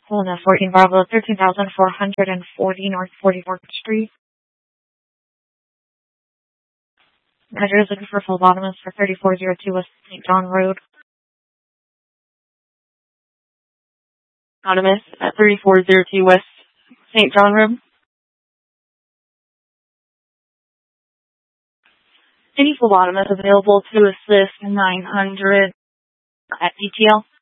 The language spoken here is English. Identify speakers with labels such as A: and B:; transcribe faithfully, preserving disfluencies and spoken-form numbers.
A: Helena fourteen Bravo, thirteen thousand four hundred forty North forty-fourth Street. Measure is looking for phlebotomist for thirty-four oh two West Saint John Road.
B: Phlebotomist at thirty-four oh two West Saint John Road. Any phlebotomist available to assist nine hundred at D T L?